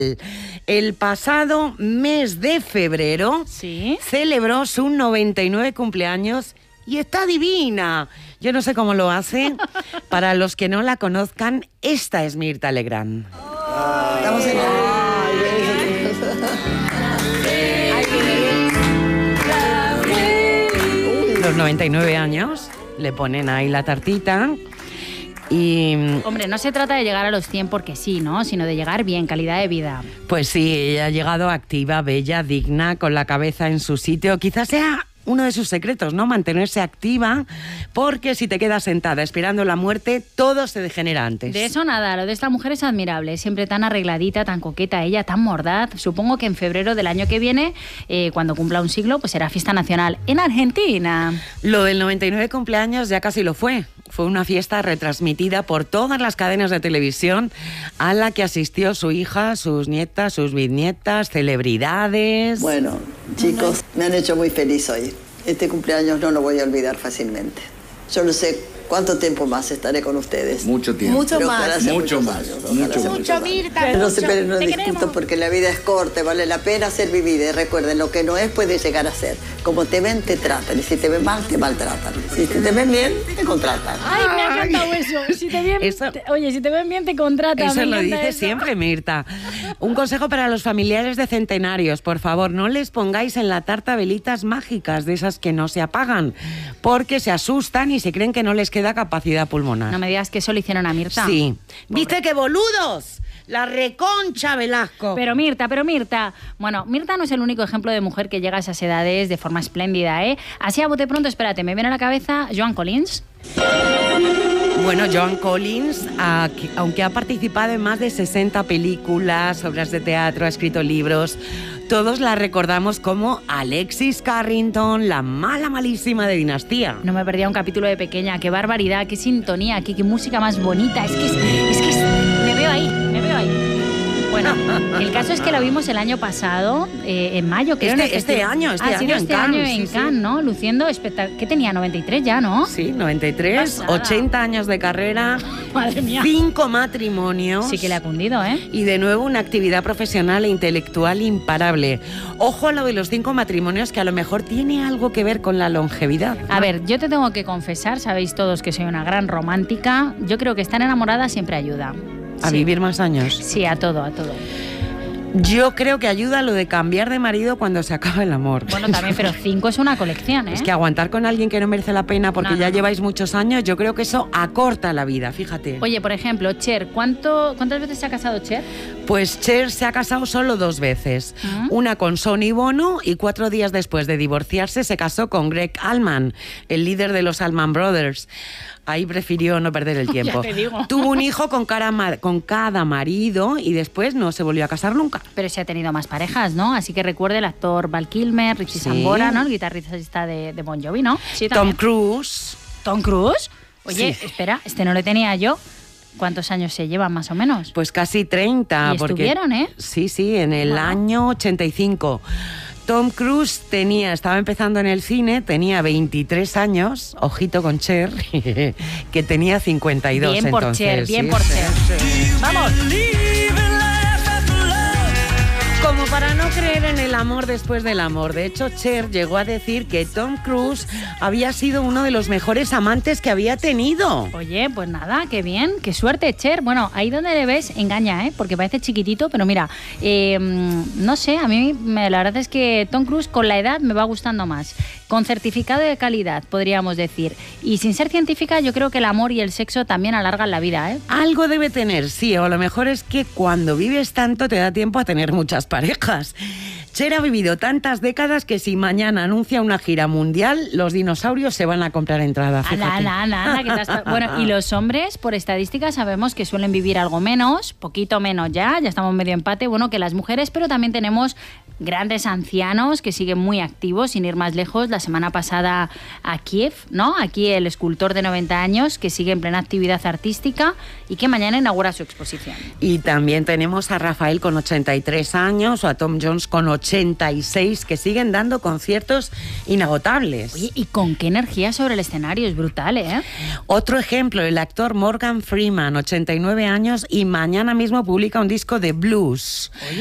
El pasado mes de febrero celebró su 99 cumpleaños y está divina. Yo no sé cómo lo hace. Para los que no la conozcan, esta es Mirtha Legrand. Estamos en Los 99 años, le ponen ahí la tartita. Y, hombre, no se trata de llegar a los 100 porque sí, ¿no? Sino de llegar bien, calidad de vida. Pues sí, ella ha llegado activa, bella, digna, con la cabeza en su sitio. Quizás sea uno de sus secretos, ¿no? Mantenerse activa, porque si te quedas sentada esperando la muerte, todo se degenera antes. De eso nada, lo de esta mujer es admirable. Siempre tan arregladita, tan coqueta ella, tan mordaz. Supongo que en febrero del año que viene, cuando cumpla un siglo, pues será fiesta nacional en Argentina. Lo del 99 cumpleaños ya casi lo fue. Fue una fiesta retransmitida por todas las cadenas de televisión a la que asistió su hija, sus nietas, sus bisnietas, celebridades. Bueno, chicos, me han hecho muy feliz hoy. Este cumpleaños no lo voy a olvidar fácilmente. Yo no sé cuánto tiempo más estaré con ustedes. Mucho tiempo. Mucho más. Mucho más. Mucho, Mirtha. Pero no discuto porque la vida es corta, vale la pena ser vivida. Y recuerden, lo que no es puede llegar a ser. Como te ven, te tratan. Y si te ven mal, te maltratan. Si te ven bien, te contratan. Ay, me ha encantado eso. Si te ven, oye, si te ven bien, te contratan. Eso lo dice siempre Mirtha. Un consejo para los familiares de centenarios. Por favor, no les pongáis en la tarta velitas mágicas, de esas que no se apagan, porque se asustan y se creen que no les queda capacidad pulmonar. No me digas que eso lo hicieron a Mirtha. Sí. Pobre. ¿Viste qué boludos? La reconcha Velasco. Pero Mirtha. Bueno, Mirtha no es el único ejemplo de mujer que llega a esas edades de forma espléndida, ¿eh? Así a bote pronto, espérate, me viene a la cabeza Joan Collins. Bueno, Joan Collins, aunque ha participado en más de 60 películas, obras de teatro, ha escrito libros, todos la recordamos como Alexis Carrington, la mala malísima de Dinastía. No me perdía un capítulo de pequeña, qué barbaridad, qué sintonía, qué música más bonita, es que me veo ahí. Bueno, el caso es que la vimos el año pasado, en mayo, creo. Este año en Cannes, ¿no? Luciendo espectacular. ¿Qué tenía? 93 ya, ¿no? Sí, 93, Pasada. 80 años de carrera, Madre mía. 5 matrimonios. Sí que le ha cundido, ¿eh? Y de nuevo una actividad profesional e intelectual imparable. Ojo a lo de los 5 matrimonios, que a lo mejor tiene algo que ver con la longevidad, ¿no? A ver, yo te tengo que confesar, sabéis todos que soy una gran romántica. Yo creo que estar enamorada siempre ayuda. ¿A vivir más años? Sí, a todo. Yo creo que ayuda lo de cambiar de marido cuando se acaba el amor. Bueno, también, pero 5 es una colección, ¿eh? Es que aguantar con alguien que no merece la pena porque ya lleváis muchos años, yo creo que eso acorta la vida, fíjate. Oye, por ejemplo, Cher, ¿cuántas veces se ha casado Cher? Pues Cher se ha casado solo 2 veces. Una con Sonny Bono y 4 días después de divorciarse se casó con Greg Allman, el líder de los Allman Brothers. Ahí prefirió no perder el tiempo. Ya te digo. Tuvo un hijo con cada marido y después no se volvió a casar nunca. Pero se ha tenido más parejas, ¿no? Así que recuerde el actor Val Kilmer, Richie Sambora, ¿no? El guitarrista de Bon Jovi, ¿no? Sí, Tom Cruise. ¿Tom Cruise? Oye, Sí. espera, no le tenía yo. ¿Cuántos años se llevan más o menos? Pues casi 30. Y estuvieron, ¿eh? Sí, en el año 85. Tom Cruise estaba empezando en el cine, tenía 23 años, ojito con Cher, que tenía 52 bien por entonces. Cher, por Cher. ¡Vamos! Como para no creer en el amor después del amor. De hecho, Cher llegó a decir que Tom Cruise había sido uno de los mejores amantes que había tenido. Oye, pues nada, qué bien, qué suerte, Cher. Bueno, ahí donde le ves, engaña, ¿eh? Porque parece chiquitito, pero mira, no sé, a mí la verdad es que Tom Cruise con la edad me va gustando más. Con certificado de calidad, podríamos decir. Y sin ser científica, yo creo que el amor y el sexo también alargan la vida, ¿eh? Algo debe tener, sí, o a lo mejor es que cuando vives tanto te da tiempo a tener muchas parejas. Cher ha vivido tantas décadas que si mañana anuncia una gira mundial, los dinosaurios se van a comprar entrada. Bueno, y los hombres, por estadística, sabemos que suelen vivir algo menos, poquito menos ya estamos medio empate, bueno, que las mujeres, pero también tenemos grandes ancianos que siguen muy activos, sin ir más lejos. La semana pasada a Kiev, ¿no? Aquí el escultor de 90 años que sigue en plena actividad artística y que mañana inaugura su exposición. Y también tenemos a Rafael con 83 años o a Tom Jones con 86 que siguen dando conciertos inagotables. Oye, ¿y con qué energía sobre el escenario? Es brutal, ¿eh? Otro ejemplo, el actor Morgan Freeman, 89 años y mañana mismo publica un disco de blues.